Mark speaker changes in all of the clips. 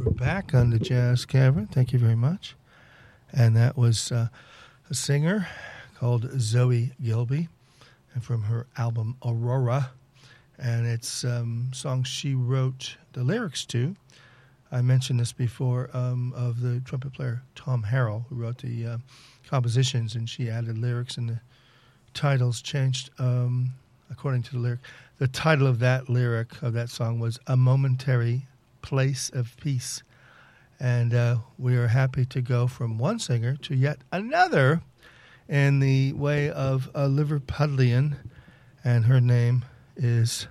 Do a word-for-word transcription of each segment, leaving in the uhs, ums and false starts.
Speaker 1: We're back on the Jazz Cavern. Thank you very much. And that was uh, a singer called Zoe Gilby, and from her album Aurora. And it's um, songs she wrote the lyrics to. I mentioned this before um, of the trumpet player Tom Harrell, who wrote the uh, compositions, and she added lyrics, and the titles changed um, according to the lyric. The title of that lyric of that song was A Momentary Place of Peace. And uh, we are happy to go from one singer to yet another in the way of a Liverpudlian, and her name is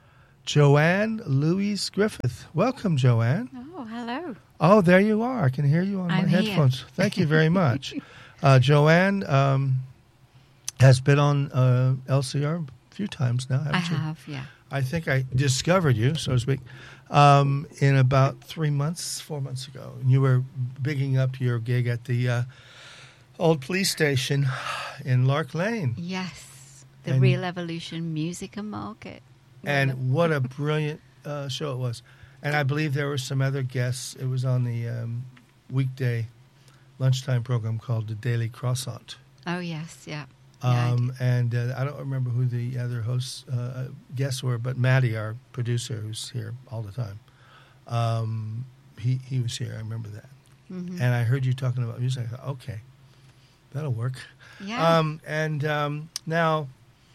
Speaker 1: Joanne Louise Griffith. Welcome, Joanne.
Speaker 2: Oh, hello.
Speaker 1: Oh, there you are. I can hear you on
Speaker 2: I'm
Speaker 1: my
Speaker 2: here.
Speaker 1: headphones. Thank you very much. uh, Joanne um, has been on uh, L C R a few times now, haven't
Speaker 2: I
Speaker 1: you?
Speaker 2: have, yeah.
Speaker 1: I think I discovered you, so to speak, um, in about three months, four months ago. You were bigging up your gig at the uh, old police station in Lark Lane.
Speaker 2: Yes, the
Speaker 1: And-
Speaker 2: Real Evolution Music and Market.
Speaker 1: And what a brilliant uh, show it was. And I believe there were some other guests. It was on the um, weekday lunchtime program called The Daily Croissant.
Speaker 2: Oh, yes, yeah. Yeah, I
Speaker 1: Um,
Speaker 2: do.
Speaker 1: and uh, I don't remember who the other hosts, uh, guests were, but Maddie, our producer, who's here all the time, um, he, he was here. I remember that.
Speaker 2: Mhm.
Speaker 1: And I heard you talking about music. I thought, okay, that'll work.
Speaker 2: Yeah.
Speaker 1: Um, and um, now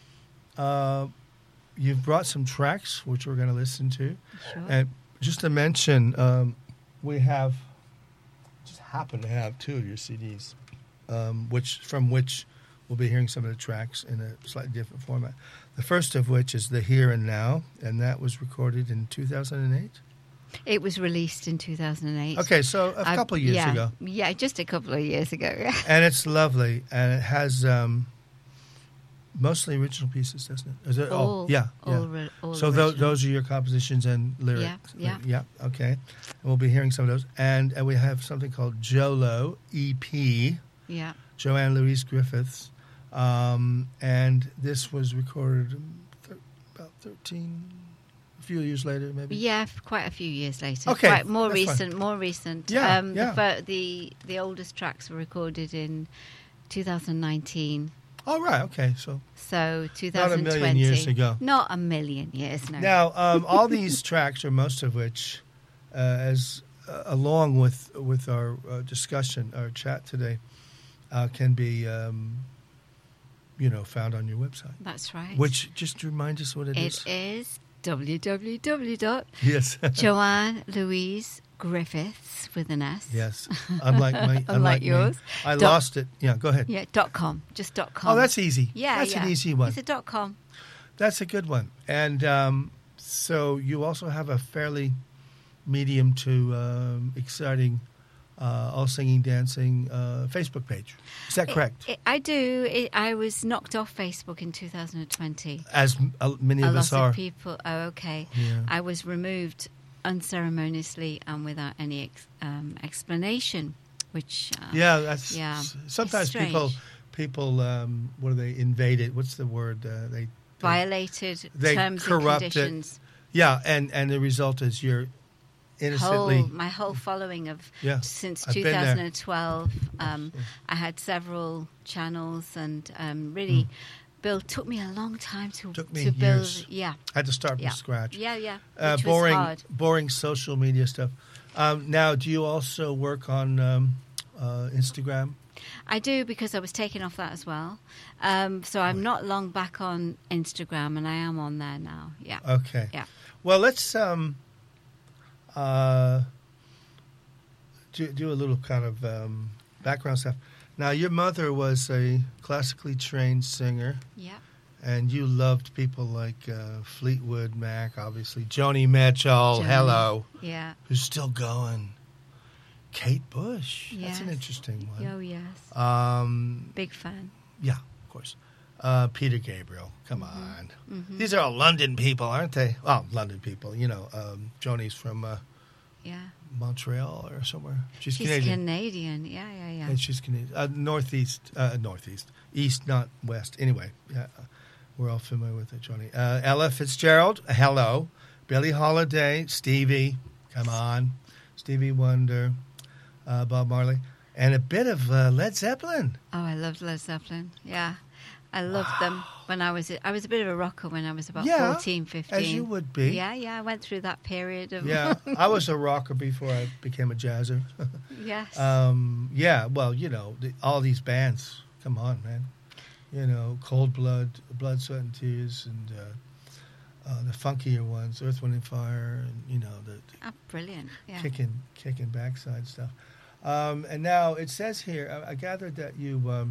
Speaker 1: uh, you've brought some tracks, which we're going to listen to.
Speaker 2: Sure.
Speaker 1: And just to mention, um, we have, just happen to have two of your C Ds, um, which from which we'll be hearing some of the tracks in a slightly different format. The first of which is The Here and Now, and that was recorded in two thousand eight.
Speaker 2: It was released in two thousand eight.
Speaker 1: Okay, so a
Speaker 2: I-
Speaker 1: couple of years
Speaker 2: yeah,
Speaker 1: ago.
Speaker 2: Yeah, just a couple of years ago.
Speaker 1: And it's lovely, and it has um, mostly original pieces, doesn't it? Is it?
Speaker 2: all,
Speaker 1: oh, yeah, yeah.
Speaker 2: all, re- all
Speaker 1: So tho-
Speaker 2: original.
Speaker 1: those are your compositions and lyrics.
Speaker 2: Yeah,
Speaker 1: yeah. Okay, and we'll be hearing some of those, and, and we have something called Jolo E P,
Speaker 2: Yeah.
Speaker 1: Joanne Louise Griffiths, um, and this was recorded thir- about thirteen, a few years later, maybe.
Speaker 2: Yeah, f- quite a few years later.
Speaker 1: Okay,
Speaker 2: Quite more
Speaker 1: that's fine.
Speaker 2: recent, more recent.
Speaker 1: Yeah,
Speaker 2: um,
Speaker 1: yeah.
Speaker 2: The, fir- the the oldest tracks were recorded in two thousand nineteen.
Speaker 1: Oh, right. Okay, so
Speaker 2: So two
Speaker 1: Not a
Speaker 2: thousand twenty.
Speaker 1: million years ago.
Speaker 2: Not a million years, no.
Speaker 1: now um, all these tracks, or most of which, uh, as uh, along with with our uh, discussion, our chat today, uh, can be, um, you know, found on your website.
Speaker 2: That's right.
Speaker 1: Which, just remind us what it is.
Speaker 2: It is w w w dot
Speaker 1: Yes.
Speaker 2: joanne louise griffiths with an S.
Speaker 1: Yes. Unlike my, unlike,
Speaker 2: Unlike
Speaker 1: me.
Speaker 2: yours.
Speaker 1: I
Speaker 2: Dot-
Speaker 1: lost it. Yeah, go ahead.
Speaker 2: Yeah, dot com. Just dot com.
Speaker 1: Oh, that's easy.
Speaker 2: yeah,
Speaker 1: That's
Speaker 2: yeah.
Speaker 1: an easy one.
Speaker 2: It's a dot com.
Speaker 1: That's a good one. And um, so you also have a fairly medium to um, exciting uh, all singing, dancing uh, Facebook page. Is that correct?
Speaker 2: It, I do. It, I was knocked off Facebook in two thousand twenty.
Speaker 1: As m- uh, many
Speaker 2: A
Speaker 1: of
Speaker 2: lot
Speaker 1: us are.
Speaker 2: of people. Oh, okay.
Speaker 1: Yeah.
Speaker 2: I was removed unceremoniously and without any ex, um, explanation, which uh,
Speaker 1: Yeah, that's
Speaker 2: Yeah.
Speaker 1: s- sometimes
Speaker 2: It's
Speaker 1: people
Speaker 2: strange.
Speaker 1: people um, what do they invade it? What's the word? Uh, they
Speaker 2: violated
Speaker 1: They
Speaker 2: terms and
Speaker 1: corrupt it.
Speaker 2: conditions.
Speaker 1: yeah, and and the result is you're innocently
Speaker 2: Whole, my whole following of
Speaker 1: Yeah,
Speaker 2: since
Speaker 1: I've been there.
Speaker 2: twenty twelve. Um, I had several channels, and um, really, Bill took me a long time to
Speaker 1: Took me
Speaker 2: to build.
Speaker 1: years.
Speaker 2: Yeah,
Speaker 1: had to start
Speaker 2: yeah,
Speaker 1: from scratch.
Speaker 2: yeah, yeah.
Speaker 1: Uh,
Speaker 2: Which
Speaker 1: boring,
Speaker 2: was hard.
Speaker 1: boring social media stuff. Um, now, do you also work on um, uh, Instagram?
Speaker 2: I do, because I was taken off that as well. Um, so I'm not long back on Instagram, and I am on there now. Yeah.
Speaker 1: Okay.
Speaker 2: Yeah.
Speaker 1: Well, let's um, uh, do, do a little kind of um, background stuff. Now, your mother was a classically trained singer,
Speaker 2: Yeah.
Speaker 1: and you loved people like uh, Fleetwood Mac, obviously, Joni Mitchell,
Speaker 2: Joni.
Speaker 1: hello,
Speaker 2: Yeah.
Speaker 1: who's still going. Kate Bush, that's an
Speaker 2: Yes.
Speaker 1: interesting one.
Speaker 2: Oh, yes.
Speaker 1: Um,
Speaker 2: Big fan.
Speaker 1: yeah, of course. Uh, Peter Gabriel, come
Speaker 2: Mm-hmm.
Speaker 1: on.
Speaker 2: Mhm.
Speaker 1: These are all London people, aren't they? Oh, London people. You know, um, Joni's from uh,
Speaker 2: Yeah.
Speaker 1: Montreal or somewhere. She's,
Speaker 2: She's
Speaker 1: Canadian.
Speaker 2: Canadian. Yeah, yeah, yeah.
Speaker 1: And she's Canadian. Uh, northeast, uh, northeast, east, not west. Anyway, yeah, uh, we're all familiar with it, Joni. Uh, Ella Fitzgerald, hello. Billie Holiday, Stevie, come on. Stevie Wonder, uh, Bob Marley, and a bit of uh, Led Zeppelin.
Speaker 2: Oh, I loved Led Zeppelin. Yeah. I loved wow. them when I was I was a bit of a rocker when I was about
Speaker 1: yeah,
Speaker 2: fourteen, fifteen.
Speaker 1: As you would be.
Speaker 2: Yeah, yeah. I went through that period of...
Speaker 1: Yeah, I was a rocker before I became a jazzer.
Speaker 2: Yes.
Speaker 1: Um, yeah, well, you know, the, all these bands. Come on, man. You know, Cold Blood, Blood, Sweat, and Tears, and uh, uh, the funkier ones, Earth, Wind, and Fire, and, you know, the, the
Speaker 2: oh, brilliant. Yeah.
Speaker 1: kicking, kicking backside stuff. Um, and now it says here, I, I gathered that you... Um,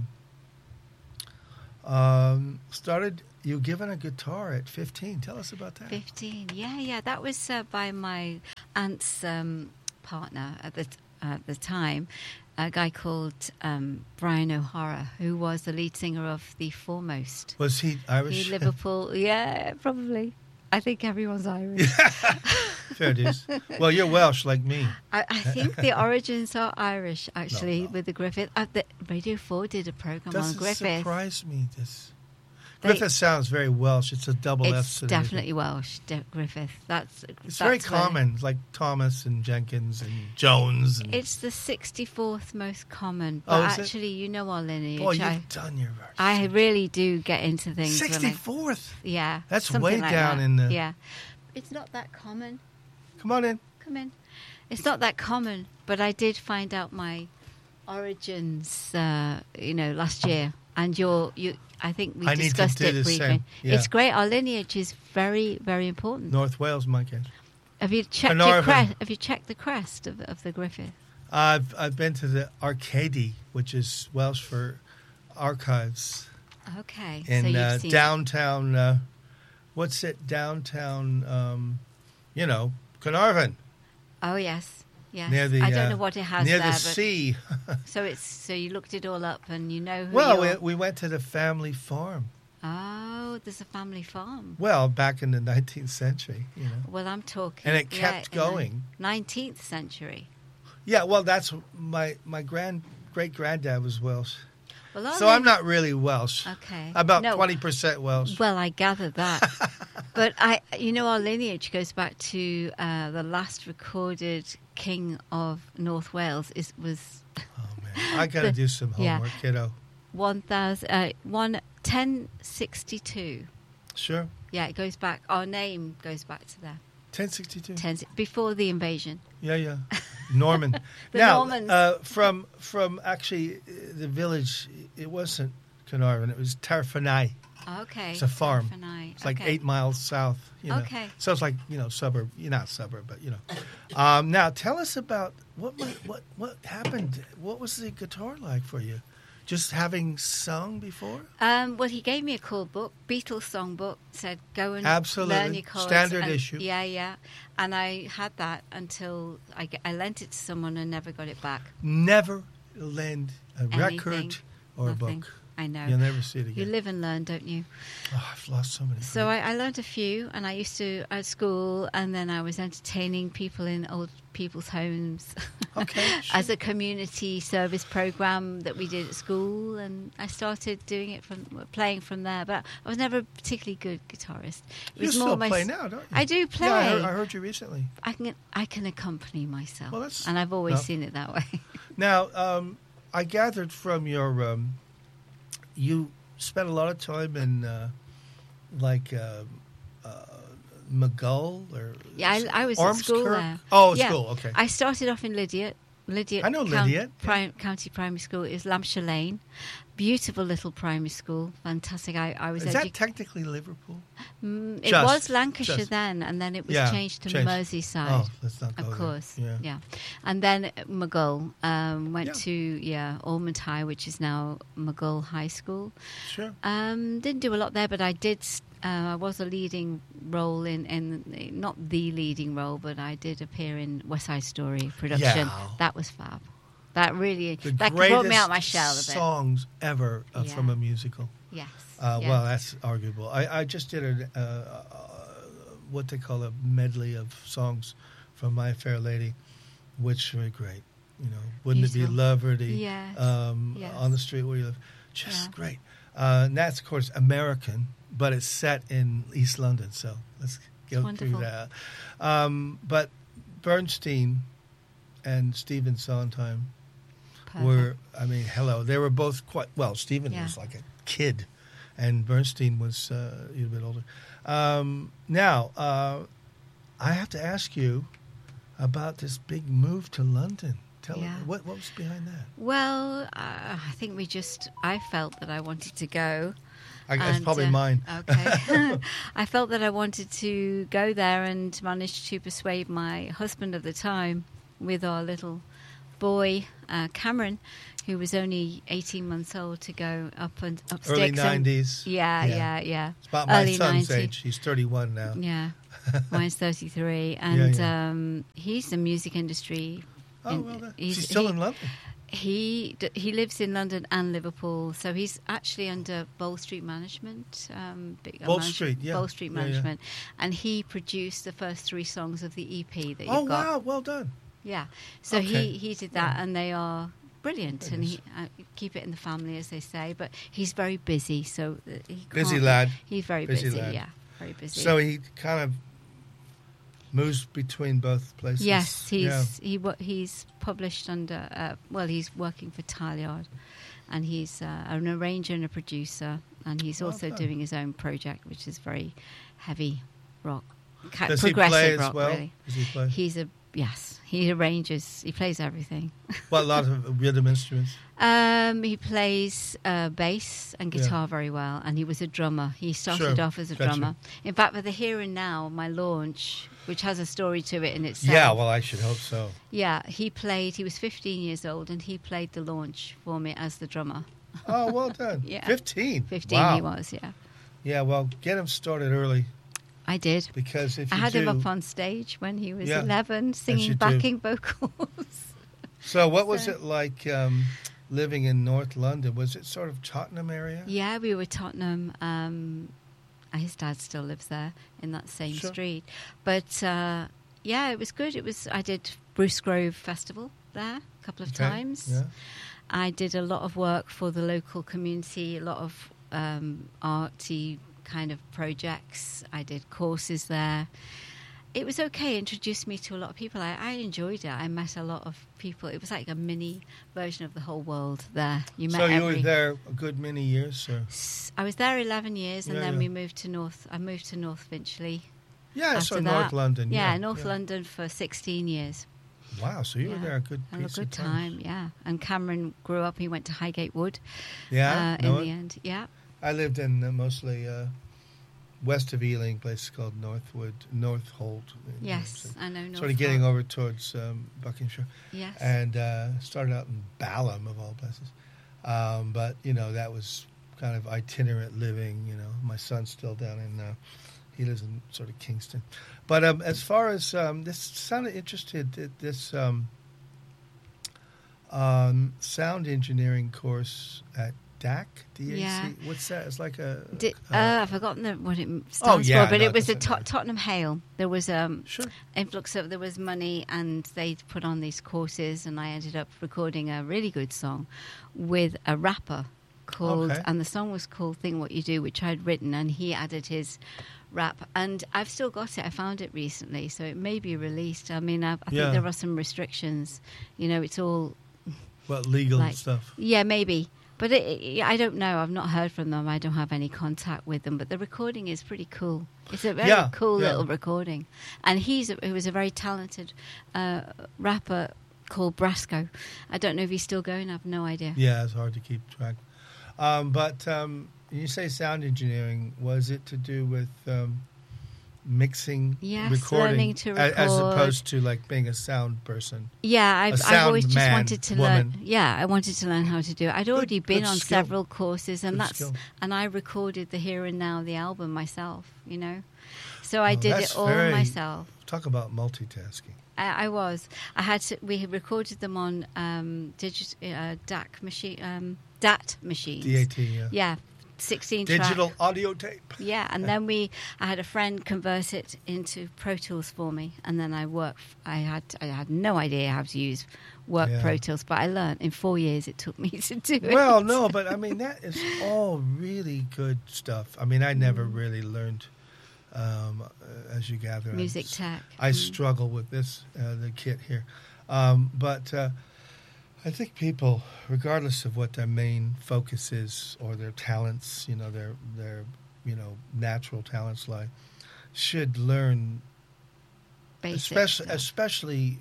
Speaker 1: Um, started you given a guitar at fifteen. Tell us about that.
Speaker 2: fifteen, yeah, yeah. That was uh, by my aunt's um, partner at the t- at the time, a guy called um, Brian O'Hara, who was the lead singer of the Foremost.
Speaker 1: Was he Irish?
Speaker 2: He Liverpool, yeah, probably. I think everyone's Irish.
Speaker 1: Fair dues. Well, you're Welsh like me.
Speaker 2: I, I think the origins are Irish, actually,
Speaker 1: no, no.
Speaker 2: with the Griffith. Uh, the Radio four did a program
Speaker 1: Doesn't
Speaker 2: on Griffith.
Speaker 1: Doesn't surprise me. This
Speaker 2: They,
Speaker 1: Griffith sounds very Welsh. It's a double F.
Speaker 2: It's definitely Welsh, De- Griffith. That's
Speaker 1: It's
Speaker 2: that's
Speaker 1: very
Speaker 2: where-
Speaker 1: common, like Thomas and Jenkins and Jones. And,
Speaker 2: It's the sixty-fourth most common.
Speaker 1: Oh,
Speaker 2: But
Speaker 1: is it?
Speaker 2: actually, you know our lineage.
Speaker 1: boy, you've
Speaker 2: I,
Speaker 1: done your verse.
Speaker 2: I really do get into things. when I-
Speaker 1: sixty-fourth.
Speaker 2: Yeah.
Speaker 1: That's
Speaker 2: something
Speaker 1: way
Speaker 2: like
Speaker 1: down
Speaker 2: that.
Speaker 1: in the-
Speaker 2: Yeah. It's not that common.
Speaker 1: Come on in.
Speaker 2: Come in. It's not that common, but I did find out my origins, uh, you know, last year. And you're, you, I think we
Speaker 1: I need to
Speaker 2: discussed
Speaker 1: do
Speaker 2: it
Speaker 1: the
Speaker 2: briefly.
Speaker 1: same, yeah.
Speaker 2: It's great. Our lineage is very, very important.
Speaker 1: North Wales, my case.
Speaker 2: Have you checked your
Speaker 1: Carnarvon.
Speaker 2: crest? Have you checked the crest of, of the Griffith?
Speaker 1: I've I've been to the Arcady, which is Welsh for archives.
Speaker 2: Okay.
Speaker 1: in
Speaker 2: so you've
Speaker 1: uh,
Speaker 2: seen
Speaker 1: downtown. Uh, what's it? Downtown. Um, you know, Carnarvon.
Speaker 2: Oh yes, yes.
Speaker 1: Near the.
Speaker 2: I don't
Speaker 1: uh,
Speaker 2: know what it has
Speaker 1: near
Speaker 2: there,
Speaker 1: the
Speaker 2: but
Speaker 1: sea.
Speaker 2: so it's so you looked it all up and you know who.
Speaker 1: Well, we,
Speaker 2: you're...
Speaker 1: we went to the family farm.
Speaker 2: Oh, there's a family farm.
Speaker 1: Well, back in the nineteenth century, you know.
Speaker 2: Well, I'm talking.
Speaker 1: And it
Speaker 2: yeah,
Speaker 1: kept
Speaker 2: in the
Speaker 1: going.
Speaker 2: nineteenth century.
Speaker 1: Yeah, well, that's my my grand great granddad was Welsh,
Speaker 2: Well,
Speaker 1: so I'm not really Welsh.
Speaker 2: Okay.
Speaker 1: About
Speaker 2: No.
Speaker 1: twenty percent Welsh.
Speaker 2: Well, I gathered that. But I, you know, our lineage goes back to uh, the last recorded king of North Wales is was
Speaker 1: Oh man, I got to
Speaker 2: the-
Speaker 1: do some
Speaker 2: yeah.
Speaker 1: homework, kiddo.
Speaker 2: one thousand uh, one ten sixty two.
Speaker 1: Sure,
Speaker 2: Yeah, it goes back. Our name goes back to there.
Speaker 1: ten sixty-two.
Speaker 2: Ten, before the invasion.
Speaker 1: Yeah, yeah. Norman.
Speaker 2: The
Speaker 1: now,
Speaker 2: Normans.
Speaker 1: Uh, from from actually uh, the village, it wasn't Carnarvon. It was Tarfanai.
Speaker 2: Okay.
Speaker 1: It's a farm.
Speaker 2: Tarfanai.
Speaker 1: It's like
Speaker 2: Okay.
Speaker 1: eight miles south. You know.
Speaker 2: Okay.
Speaker 1: So it's like you know suburb. You're not suburb, but you know. Um, now tell us about what might- what what happened. What was the guitar like for you? Just having sung before?
Speaker 2: Um, well, he gave me a cool book, Beatles songbook. Said go and
Speaker 1: Absolutely.
Speaker 2: learn your chords.
Speaker 1: Standard
Speaker 2: and-
Speaker 1: issue.
Speaker 2: Yeah, yeah. And I had that until I, g- I lent it to someone and never got it back.
Speaker 1: Never lend a
Speaker 2: Anything,
Speaker 1: record or
Speaker 2: Nothing.
Speaker 1: a book.
Speaker 2: I know.
Speaker 1: You'll never see it
Speaker 2: You
Speaker 1: again.
Speaker 2: live and learn, don't you?
Speaker 1: Oh, I've lost so many.
Speaker 2: So I, I learned a few, and I used to at school, and then I was entertaining people in old people's homes
Speaker 1: Okay,
Speaker 2: as
Speaker 1: sure.
Speaker 2: a community service program that we did at school, and I started doing it from playing from there. But I was never a particularly good guitarist. It
Speaker 1: You
Speaker 2: was
Speaker 1: still
Speaker 2: more my
Speaker 1: play
Speaker 2: s-
Speaker 1: now, don't you?
Speaker 2: I do play.
Speaker 1: Yeah, I heard, I heard you recently.
Speaker 2: I can I can accompany myself,
Speaker 1: Well, that's-
Speaker 2: and I've always
Speaker 1: well.
Speaker 2: seen it that way.
Speaker 1: Now, um, I gathered from your, um, you spent a lot of time in, uh, like, uh, uh, McGull or
Speaker 2: Yeah, I, I was at school
Speaker 1: Ormskirk?
Speaker 2: there.
Speaker 1: Oh,
Speaker 2: yeah.
Speaker 1: school. Okay.
Speaker 2: I started off in Lydiate. Lydiate
Speaker 1: I know
Speaker 2: Coun-
Speaker 1: Lydiate, yeah.
Speaker 2: Prim- County Primary School. It was Lampshire Lane. Beautiful little primary school. Fantastic. I, I was
Speaker 1: Is that
Speaker 2: edu-
Speaker 1: technically Liverpool?
Speaker 2: Mm, it
Speaker 1: Just-
Speaker 2: was Lancashire
Speaker 1: just-
Speaker 2: then, and then it was
Speaker 1: Yeah,
Speaker 2: changed to
Speaker 1: changed.
Speaker 2: Merseyside.
Speaker 1: Oh, let's not go
Speaker 2: Of
Speaker 1: there.
Speaker 2: course,
Speaker 1: Yeah.
Speaker 2: yeah. And then McGull um, went
Speaker 1: Yeah.
Speaker 2: to yeah Ormond High, which is now McGull High School.
Speaker 1: Sure.
Speaker 2: Um, didn't do a lot there, but I did. Uh, I was a leading role in, in not the leading role, but I did appear in West Side Story production.
Speaker 1: Yeah.
Speaker 2: That was fab. That really
Speaker 1: The
Speaker 2: that
Speaker 1: greatest
Speaker 2: brought me out my shell a bit.
Speaker 1: songs ever uh,
Speaker 2: Yeah.
Speaker 1: from a musical.
Speaker 2: Yes.
Speaker 1: Uh,
Speaker 2: yeah.
Speaker 1: Well, that's arguable. I, I just did a uh, uh, what they call a medley of songs from My Fair Lady, which were great. You know, wouldn't it
Speaker 2: Beautiful.
Speaker 1: be lovely?
Speaker 2: Yes.
Speaker 1: Um,
Speaker 2: Yes.
Speaker 1: On the street where you live, just
Speaker 2: Yeah.
Speaker 1: great. Uh, and that's of course American, but it's set in East London. So let's go
Speaker 2: Wonderful.
Speaker 1: through that. Um, but Bernstein and Stephen Sondheim
Speaker 2: Perfect.
Speaker 1: were, I mean, hello. They were both quite, well, Stephen
Speaker 2: Yeah.
Speaker 1: was like a kid, and Bernstein was uh, a bit older. Um, now, uh, I have to ask you about this big move to London. Tell
Speaker 2: Yeah.
Speaker 1: me, what, what was behind that?
Speaker 2: Well, uh, I think we just, I felt that I wanted to go.
Speaker 1: I, that's
Speaker 2: And,
Speaker 1: probably
Speaker 2: uh,
Speaker 1: mine.
Speaker 2: Okay. I felt that I wanted to go there and managed to persuade my husband at the time with our little boy, uh, Cameron, who was only eighteen months old, to go up and up
Speaker 1: Early
Speaker 2: sticks and-
Speaker 1: nineties.
Speaker 2: Yeah,
Speaker 1: Yeah.
Speaker 2: yeah, yeah.
Speaker 1: It's about my
Speaker 2: Early
Speaker 1: son's
Speaker 2: nineties.
Speaker 1: age. He's thirty-one now.
Speaker 2: Yeah. Mine's thirty-three. And
Speaker 1: yeah.
Speaker 2: Um, he's the music industry.
Speaker 1: Oh,
Speaker 2: in-
Speaker 1: well, that,
Speaker 2: he's-
Speaker 1: she's still
Speaker 2: he-
Speaker 1: in London.
Speaker 2: He d- he lives in London and Liverpool, so he's actually under Bowl Street Management. Um, big- uh,
Speaker 1: Bowl
Speaker 2: manage-
Speaker 1: Street, yeah.
Speaker 2: Bowl Street
Speaker 1: Yeah, yeah.
Speaker 2: Management, and he produced the first three songs of the E P that you've
Speaker 1: Oh,
Speaker 2: got.
Speaker 1: wow. Well done.
Speaker 2: Yeah, so
Speaker 1: Okay.
Speaker 2: he he did that,
Speaker 1: Yeah.
Speaker 2: and they are brilliant, and he uh, keep it in the family, as they say. But he's very busy, so uh, he
Speaker 1: Busy
Speaker 2: can't-
Speaker 1: lad.
Speaker 2: He's very
Speaker 1: Busy
Speaker 2: busy.
Speaker 1: lad.
Speaker 2: Yeah, very busy.
Speaker 1: So he kind of moves between both places.
Speaker 2: Yes, he's
Speaker 1: Yeah.
Speaker 2: he wo- he's published under. Uh, well, he's working for Tileyard, and he's uh, an arranger and a producer, and he's
Speaker 1: Well
Speaker 2: also
Speaker 1: done.
Speaker 2: doing his own project, which is very heavy rock, ca-
Speaker 1: Does he
Speaker 2: progressive
Speaker 1: play as
Speaker 2: rock.
Speaker 1: well?
Speaker 2: Really,
Speaker 1: Does he play?
Speaker 2: he's a yes. He arranges. He plays everything.
Speaker 1: Well, a lot of rhythm instruments.
Speaker 2: Um, he plays uh, bass and
Speaker 1: Yeah.
Speaker 2: guitar very well, and he was a drummer. He started
Speaker 1: Sure.
Speaker 2: off as a
Speaker 1: Gotcha.
Speaker 2: drummer. In fact, for the Here and Now, my launch, which has a story to it in itself.
Speaker 1: Yeah, well, I should hope so.
Speaker 2: Yeah, he played, he was fifteen years old, and he played the launch for me as the drummer.
Speaker 1: Oh, well done.
Speaker 2: Yeah.
Speaker 1: fifteen.
Speaker 2: fifteen
Speaker 1: Wow.
Speaker 2: he was, yeah.
Speaker 1: Yeah, well, get him started early
Speaker 2: I did.
Speaker 1: because if
Speaker 2: I
Speaker 1: you
Speaker 2: had
Speaker 1: do,
Speaker 2: him up on stage when he was
Speaker 1: Yeah,
Speaker 2: eleven,
Speaker 1: you
Speaker 2: singing
Speaker 1: do.
Speaker 2: backing vocals.
Speaker 1: So, what was
Speaker 2: So-
Speaker 1: it like um, living in North London? Was it sort of Tottenham area?
Speaker 2: Yeah, we were Tottenham. Um, his dad still lives there in that same
Speaker 1: Sure.
Speaker 2: street. But uh, yeah, it was good. It was. I did Bruce Grove Festival there a couple of
Speaker 1: Okay,
Speaker 2: times.
Speaker 1: Yeah.
Speaker 2: I did a lot of work for the local community, a lot of um, arty kind of projects. I did courses there. It was okay. It introduced me to a lot of people. I, I enjoyed it. I met a lot of people. It was like a mini version of the whole world there. You met
Speaker 1: So, you
Speaker 2: every...
Speaker 1: were there a good many years, or?
Speaker 2: S- I was there eleven years, and
Speaker 1: Yeah,
Speaker 2: then
Speaker 1: yeah.
Speaker 2: we moved to North. I moved to North Finchley.
Speaker 1: Yeah,
Speaker 2: after
Speaker 1: so
Speaker 2: that.
Speaker 1: North London.
Speaker 2: Yeah,
Speaker 1: Yeah,
Speaker 2: North
Speaker 1: yeah.
Speaker 2: London for sixteen years.
Speaker 1: Wow, so you were
Speaker 2: Yeah.
Speaker 1: there a good
Speaker 2: And a
Speaker 1: piece
Speaker 2: good
Speaker 1: of
Speaker 2: time, yeah. And Cameron grew up. He went to Highgate Wood.
Speaker 1: Yeah,
Speaker 2: uh,
Speaker 1: know
Speaker 2: in
Speaker 1: it?
Speaker 2: the end, yeah.
Speaker 1: I lived in uh, mostly uh, west of Ealing, a place called Northwood, Northolt. you know,
Speaker 2: Yes,
Speaker 1: so-
Speaker 2: I know. North
Speaker 1: sort of getting
Speaker 2: Park.
Speaker 1: over towards um, Buckinghamshire,
Speaker 2: Yes.
Speaker 1: and uh, started out in Balham of all places. Um, but you know that was kind of itinerant living. You know, my son's still down in. Uh, he lives in sort of Kingston. But um, as far as um, this sounded interested, th- this um, um, sound engineering course at D A C, D A C.
Speaker 2: Yeah.
Speaker 1: What's that? It's like a.
Speaker 2: Di-
Speaker 1: uh,
Speaker 2: uh, I've forgotten the, what it stands
Speaker 1: yeah,
Speaker 2: for, but
Speaker 1: no,
Speaker 2: it
Speaker 1: it
Speaker 2: was the
Speaker 1: doesn't
Speaker 2: Tot-
Speaker 1: matter.
Speaker 2: Tottenham Hale. There was um
Speaker 1: Sure.
Speaker 2: influx of there was money, and they put on these courses, and I ended up recording a really good song with a rapper called,
Speaker 1: Okay.
Speaker 2: and the song was called "Think What You Do," which I'd written, and he added his rap, and I've still got it. I found it recently, so it may be released. I mean, I, I
Speaker 1: Yeah.
Speaker 2: think there are some restrictions. You know, it's all
Speaker 1: Well, legal
Speaker 2: like-
Speaker 1: stuff.
Speaker 2: yeah, maybe. But it, it, I don't know. I've not heard from them. I don't have any contact with them. But the recording is pretty cool. It's a very
Speaker 1: Yeah,
Speaker 2: cool
Speaker 1: yeah.
Speaker 2: little recording. And he's a, he was a very talented uh, rapper called Brasco. I don't know if he's still going. I have no idea.
Speaker 1: Yeah, it's hard to keep track. Um, but um, when you say sound engineering, was it to do with um, mixing,
Speaker 2: Yes,
Speaker 1: recording,
Speaker 2: learning to
Speaker 1: a- as
Speaker 2: record.
Speaker 1: opposed to like being a sound person?
Speaker 2: Yeah, I've, I've
Speaker 1: sound
Speaker 2: always just
Speaker 1: man,
Speaker 2: wanted to
Speaker 1: woman.
Speaker 2: learn. Yeah, I wanted to learn how to do it. I'd already been
Speaker 1: good
Speaker 2: on
Speaker 1: skill.
Speaker 2: several courses, and
Speaker 1: Good
Speaker 2: that's
Speaker 1: skill.
Speaker 2: and I recorded the Here and Now, the album myself. You know, so I
Speaker 1: Oh,
Speaker 2: did
Speaker 1: that's
Speaker 2: it all
Speaker 1: very-
Speaker 2: myself.
Speaker 1: Talk about multitasking.
Speaker 2: I, I was. I had to. We had recorded them on um, digit uh, D A C machine, um, D A T machines.
Speaker 1: D A T, yeah.
Speaker 2: Yeah, sixteen
Speaker 1: Digital
Speaker 2: track.
Speaker 1: audio tape.
Speaker 2: Yeah, and then we. I had a friend convert it into Pro Tools for me, and then I worked. I had. I had no idea how to use work
Speaker 1: Yeah.
Speaker 2: Pro Tools, but I learned in four years. It took me to do it.
Speaker 1: Well, no, but I mean, that is all really good stuff. I mean, I never
Speaker 2: Mm.
Speaker 1: really learned, um, uh, as you gather. I
Speaker 2: Music
Speaker 1: s-
Speaker 2: tech.
Speaker 1: I
Speaker 2: Mm.
Speaker 1: struggle with this, uh, the kit here. Um, but uh, I think people, regardless of what their main focus is or their talents, you know, their their you know natural talents lie, should learn,
Speaker 2: Basic
Speaker 1: especially
Speaker 2: stuff.
Speaker 1: especially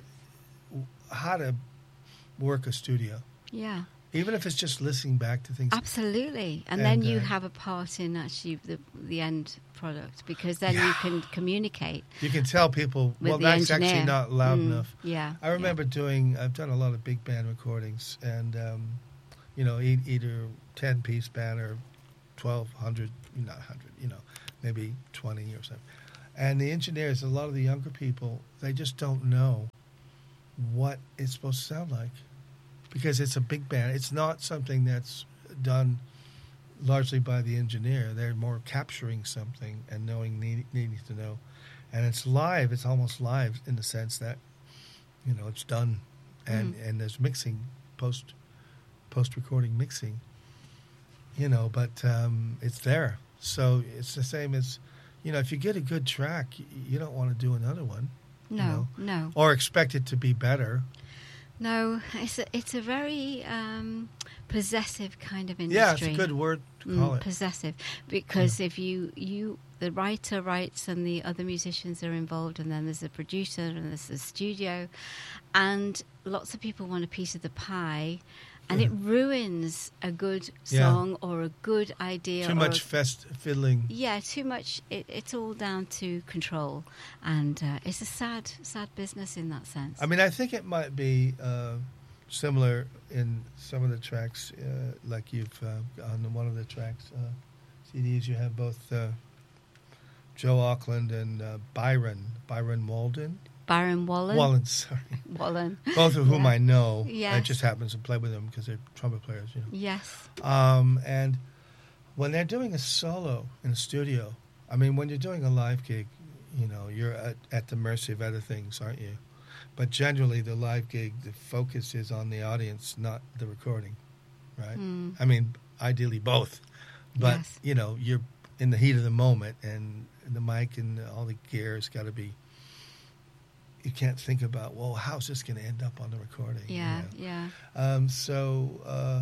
Speaker 1: how to work a studio.
Speaker 2: Yeah.
Speaker 1: Even if it's just listening back to things.
Speaker 2: Absolutely. And,
Speaker 1: And,
Speaker 2: then you
Speaker 1: uh,
Speaker 2: have a part in actually the, the end product, because then
Speaker 1: Yeah.
Speaker 2: you can communicate.
Speaker 1: You can tell people,
Speaker 2: With
Speaker 1: well,
Speaker 2: the
Speaker 1: that's
Speaker 2: engineer.
Speaker 1: actually not loud
Speaker 2: Mm,
Speaker 1: enough.
Speaker 2: Yeah.
Speaker 1: I remember doing, I've done a lot of big band recordings, and, um, you know, e- either ten-piece band or twelve hundred, not one hundred, you know, maybe twenty or something. And the engineers, a lot of the younger people, they just don't know what it's supposed to sound like, because it's a big band. It's not something that's done largely by the engineer. They're more capturing something and knowing, need, needing to know. And it's live. It's almost live in the sense that, you know, it's done, and,
Speaker 2: Mm.
Speaker 1: and there's mixing, post post recording mixing, you know, but um, it's there. So it's the same as, you know, if you get a good track, you, you don't want to do another one.
Speaker 2: No,
Speaker 1: you know,
Speaker 2: no.
Speaker 1: or expect it to be better.
Speaker 2: No, it's a, it's a very um, possessive kind of industry.
Speaker 1: Yeah, it's a good word to call
Speaker 2: Mm,
Speaker 1: it.
Speaker 2: possessive, because if you, you the writer writes and the other musicians are involved, and then there's a producer and there's a studio, and lots of people want a piece of the pie, and it ruins a good
Speaker 1: Yeah.
Speaker 2: song or a good idea.
Speaker 1: Too
Speaker 2: or
Speaker 1: much
Speaker 2: a,
Speaker 1: fest fiddling.
Speaker 2: yeah, too much. It, it's all down to control, and uh, it's a sad, sad business in that sense.
Speaker 1: I mean, I think it might be uh, similar in some of the tracks, uh, like you've uh, on one of the tracks, uh, C Ds. You have both uh, Joe Auckland and uh, Byron, Byron Walden,
Speaker 2: Byron Wallen,
Speaker 1: Wallen, sorry,
Speaker 2: Wallen,
Speaker 1: both of whom
Speaker 2: Yeah.
Speaker 1: I know. I
Speaker 2: Yes.
Speaker 1: just happens to play with them because they're trumpet players, you know.
Speaker 2: yes,
Speaker 1: Um, and when they're doing a solo in a studio, I mean, when you're doing a live gig, you know, you're at, at the mercy of other things, aren't you? But generally, the live gig, the focus is on the audience, not the recording, right?
Speaker 2: Mm.
Speaker 1: I mean, ideally both. But,
Speaker 2: Yes.
Speaker 1: you know, you're in the heat of the moment, and the mic and all the gear has got to be, you can't think about, well, how's this going to end up on the recording? you
Speaker 2: yeah,
Speaker 1: know?
Speaker 2: yeah.
Speaker 1: Um, so uh,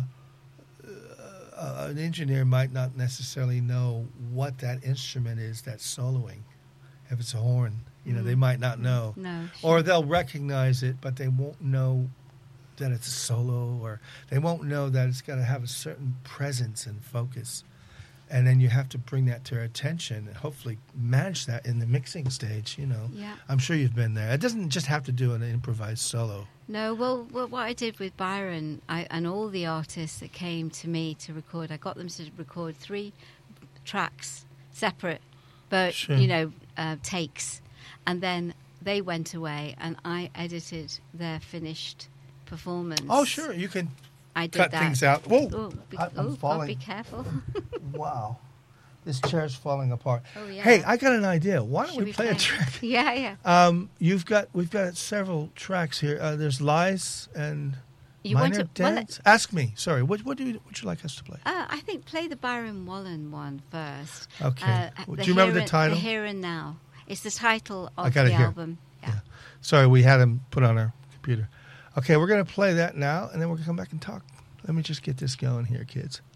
Speaker 1: uh, an engineer might not necessarily know what that instrument is that's soloing. If it's a horn, you know, they
Speaker 2: Mm.
Speaker 1: might not know.
Speaker 2: No,
Speaker 1: Or they'll recognize it, but they won't know that it's a solo, or they won't know that it's got to have a certain presence and focus. And then you have to bring that to their attention and hopefully manage that in the mixing stage, you know.
Speaker 2: yeah.
Speaker 1: I'm sure you've been there. It doesn't just have to do an improvised solo.
Speaker 2: No, well, well, what I did with Byron I, and all the artists that came to me to record, I got them to record three tracks, separate, but,
Speaker 1: Sure.
Speaker 2: you know, uh, takes. And then they went away, and I edited their finished performance.
Speaker 1: Oh, sure. You can
Speaker 2: I did
Speaker 1: cut
Speaker 2: that.
Speaker 1: things out. Whoa!
Speaker 2: Oh, be,
Speaker 1: I- I'm
Speaker 2: oh, God,
Speaker 1: falling.
Speaker 2: be careful.
Speaker 1: Wow. This chair's falling apart.
Speaker 2: Oh, yeah.
Speaker 1: Hey, I got an idea. Why don't
Speaker 2: Should
Speaker 1: we play a track?
Speaker 2: Yeah, yeah.
Speaker 1: Um, you've got we've got several tracks here. Uh, there's Lies and
Speaker 2: You
Speaker 1: Minor
Speaker 2: want to well,
Speaker 1: Dance. Ask me. Sorry. What what do you would you like us to play?
Speaker 2: Uh, I think play the Byron Wallen one first.
Speaker 1: Okay.
Speaker 2: Uh,
Speaker 1: Do you remember
Speaker 2: Here
Speaker 1: the
Speaker 2: and-
Speaker 1: title?
Speaker 2: The Here and Now. It's the title
Speaker 1: I
Speaker 2: of
Speaker 1: got
Speaker 2: the
Speaker 1: it here.
Speaker 2: album. Yeah.
Speaker 1: Yeah. Sorry, we had them put on our computer. Okay, we're going to play that now, and then we're going to come back and talk. Let me just get this going here, kids.